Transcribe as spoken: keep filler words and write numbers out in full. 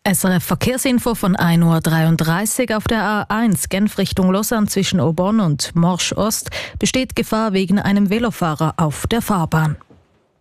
S R F Verkehrsinfo von ein Uhr dreiunddreißig. Auf der A eins Genf Richtung Lausanne zwischen Aubonne und Morsch Ost besteht Gefahr wegen einem Velofahrer auf der Fahrbahn.